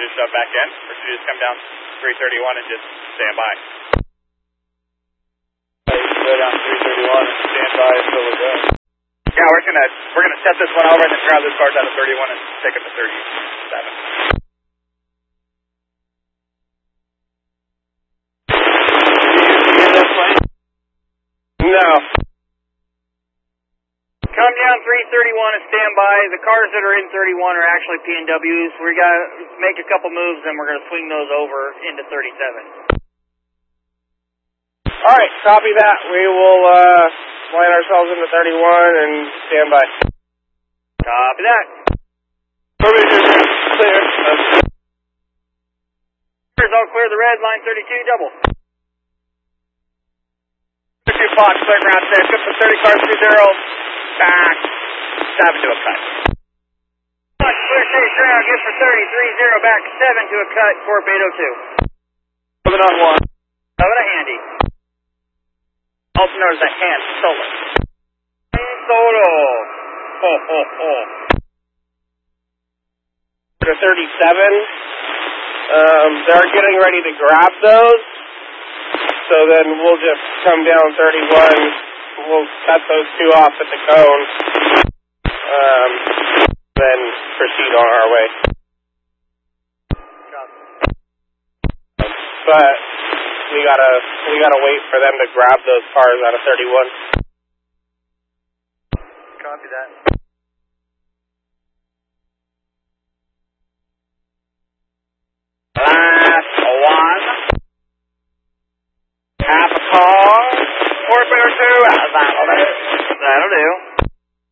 to shove back in, or should you just come down 331 and just stand by? Go down 331 and stand by until we're good. Yeah, we're gonna set this one over and then grab this cars out of 31 and take it to 37. No. Come down 331 and stand by. The cars that are in 31 are actually PNWs. We got to make a couple moves, and we're going to swing those over into 37. All right, copy that. We will line ourselves into 31 and stand by. Copy that. Clear. Clear's all clear. The red, line 32, double. 2 Fox, clear ground 6, up to 30 cars 30, back 7 to a cut. Fox, clear stage ground, get for 30, 30, back 7 to a cut, Fort Beto 2. Moving on 1. Having a handy. Also known as a hand solo. Solo. Ho, ho, ho. To 37. They're getting ready to grab those. So then we'll just come down 31. We'll cut those 2 off at the cone. Then proceed on our way. But we gotta wait for them to grab those cars out of 31. Copy that.